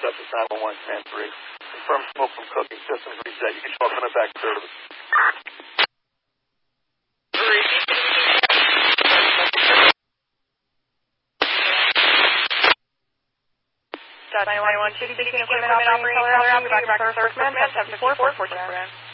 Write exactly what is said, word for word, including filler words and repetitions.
Interceptors nine one one ten three. Confirm smoke from cooking systems reset. You can show up on a back service. nine one one, should be speaking equipment operating color, back to service, man, ten seventy-four, four four.